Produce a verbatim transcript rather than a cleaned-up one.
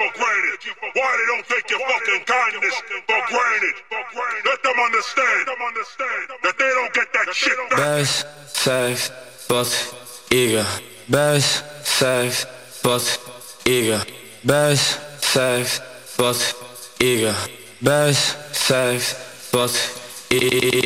for granted. Why they don't take your fucking kindness for granted. Let them understand that they don't get that shit back. Bez, cijf, wat, iga. Bez, cijf, wat, iga. Bez, cijf, wat, iga. Bez, cijf, wat, iga.